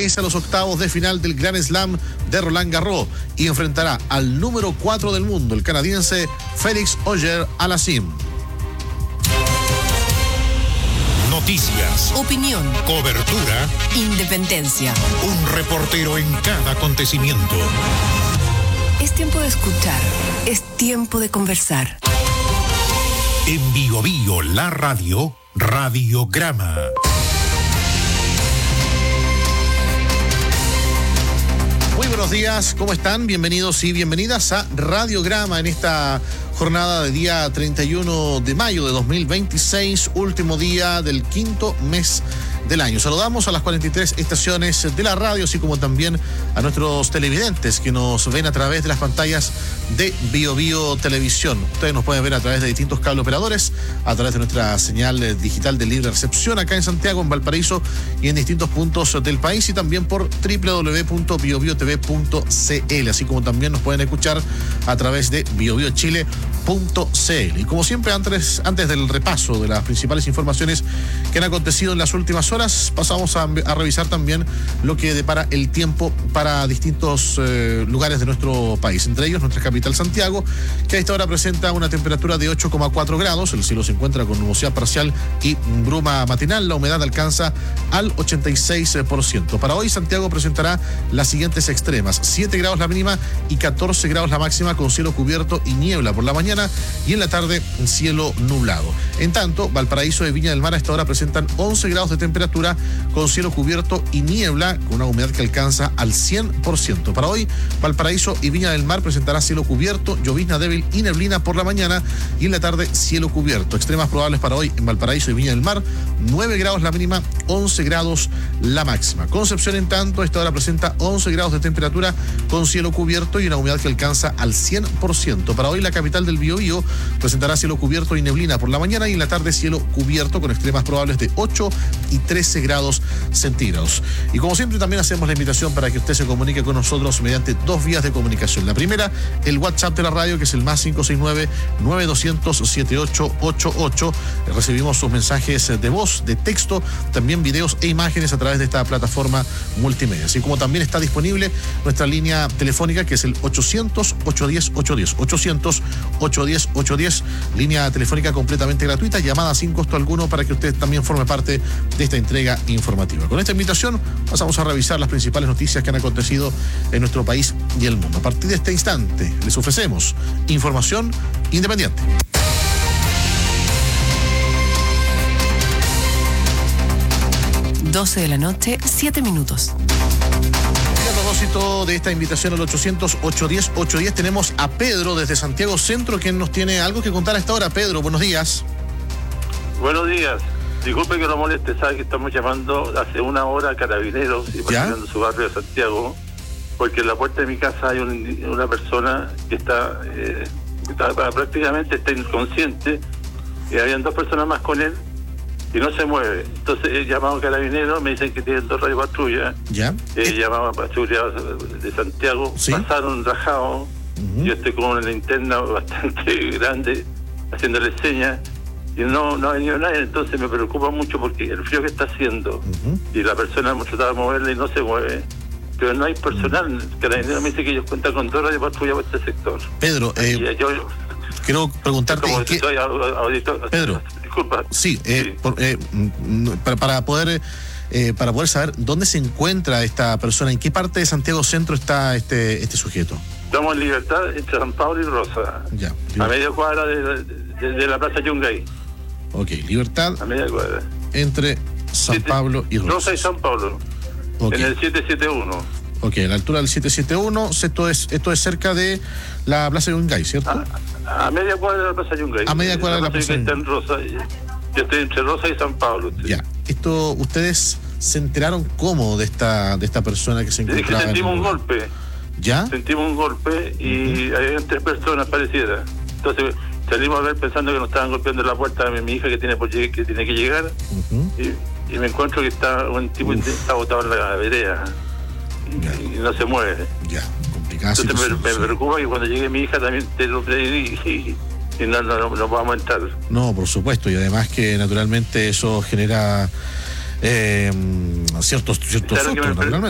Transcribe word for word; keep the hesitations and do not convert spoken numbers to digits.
veintiséis a los octavos de final del Grand Slam de Roland Garros y enfrentará al número cuatro del mundo, el canadiense Félix Auger-Aliassime. Noticias, opinión, cobertura, independencia. Un reportero en cada acontecimiento. Es tiempo de escuchar, es tiempo de conversar. En Bio Bio, la radio, Radiograma. Muy buenos días, ¿cómo están? Bienvenidos y bienvenidas a Radiograma en esta jornada de día treinta y uno de mayo de dos mil veintiséis, último día del quinto mes del año. Saludamos a las cuarenta y tres estaciones de la radio, así como también a nuestros televidentes que nos ven a través de las pantallas de Bio Bio Televisión. Ustedes nos pueden ver a través de distintos cable operadores, a través de nuestra señal digital de libre recepción acá en Santiago, en Valparaíso y en distintos puntos del país, y también por doble u doble u doble u punto bio bio t v punto c l, así como también nos pueden escuchar a través de bio bio chile punto c l. Y como siempre, antes, antes del repaso de las principales informaciones que han acontecido en las últimas horas, pasamos a, a revisar también lo que depara el tiempo para distintos eh, lugares de nuestro país, entre ellos nuestra capital Santiago, que a esta hora presenta una temperatura de ocho coma cuatro grados, el cielo se encuentra con nubosidad parcial y bruma matinal, la humedad alcanza al ochenta y seis por ciento. Para hoy Santiago presentará las siguientes extremas: siete grados la mínima y catorce grados la máxima, con cielo cubierto y niebla por la mañana, y en la tarde cielo nublado. En tanto, Valparaíso y Viña del Mar a esta hora presentan once grados de temperatura con cielo cubierto y niebla, con una humedad que alcanza al cien por ciento. Para hoy, Valparaíso y Viña del Mar presentará cielo cubierto, llovizna débil y neblina por la mañana, y en la tarde cielo cubierto. Extremas probables para hoy en Valparaíso y Viña del Mar: nueve grados la mínima, once grados la máxima. Concepción, en tanto, a esta hora presenta once grados de temperatura con cielo cubierto y una humedad que alcanza al cien por ciento. Para hoy, la capital del Biobío presentará cielo cubierto y neblina por la mañana, y en la tarde cielo cubierto con extremas probables de ocho y trece grados centígrados. Y como siempre, también hacemos la invitación para que usted se comunique con nosotros mediante dos vías de comunicación. La primera, el WhatsApp de la radio, que es el más cinco seis nueve, nueve dos cero cero, siete ocho ocho ocho. Recibimos sus mensajes de voz, de texto, también videos e imágenes a través de esta plataforma multimedia. Así como también está disponible nuestra línea telefónica, que es el ochocientos, ochocientos diez, ochocientos diez, ochocientos, ochocientos diez, ochocientos diez, línea telefónica completamente gratuita, llamada sin costo alguno, para que usted también forme parte de esta entrega informativa. Con esta invitación pasamos a revisar las principales noticias que han acontecido en nuestro país y el mundo. A partir de este instante les ofrecemos información independiente. doce de la noche, siete minutos. Y a propósito de esta invitación al ochocientos, ochocientos diez, ochocientos diez, tenemos a Pedro desde Santiago Centro, quien nos tiene algo que contar a esta hora. Pedro, buenos días. Buenos días. Disculpe que lo moleste, sabe que estamos llamando hace una hora a Carabineros y patrocinando su barrio de Santiago, porque en la puerta de mi casa hay un, una persona que está, eh, está prácticamente está inconsciente, y habían dos personas más con él y no se mueve. Entonces he llamado a Carabineros, me dicen que tienen dos radiopatrullas. Ya. He eh, llamado a Patrulla de Santiago, ¿sí? Pasaron rajados. Uh-huh. Yo estoy con una linterna bastante grande haciéndole señas y no, no ha venido nadie. Entonces me preocupa mucho porque el frío que está haciendo, uh-huh, y la persona hemos tratado de moverla y no se mueve, pero no hay personal. Uh-huh. Carabineros me dice que ellos cuentan con dos radiopatrullas para este sector. Pedro, eh, yo, quiero preguntarte como qué... soy auditor, Pedro, disculpa. Sí, eh, sí. Por, eh, para, para poder eh, para poder saber dónde se encuentra esta persona, en qué parte de Santiago Centro está este este sujeto. Estamos en Libertad, entre San Pablo y Rosa. Ya. A media cuadra de, de, de la Plaza Yungay. Ok, Libertad. A media cuadra. Entre San Siete, Pablo y Rosa. Rosa y San Pablo. Okay. En el siete siete uno. Ok, a la altura del siete siete uno, esto es, esto es cerca de la Plaza Yungay, ¿cierto? A, a media cuadra de la Plaza Yungay. A media cuadra de la Plaza Yungay. Está en Rosa. Yo estoy entre Rosa y San Pablo. ¿Sí? Ya. Esto, ¿ustedes se enteraron cómo de esta de esta persona que se encontraba? Es que sentimos un golpe. ¿Ya? Sentimos un golpe y uh-huh, había tres personas pareciera. Entonces salimos a ver pensando que nos estaban golpeando la puerta de mi hija que tiene, que, tiene que llegar. Uh-huh. y, y me encuentro que está un tipo que está botado en la vereda y, y no se mueve. Ya, complicado. Entonces me, me preocupa que cuando llegue mi hija también te lo pedí y, y no, no, no, no podamos entrar. No, por supuesto, y además que naturalmente eso genera eh, ciertos, ciertos claro sustos, que me, naturalmente.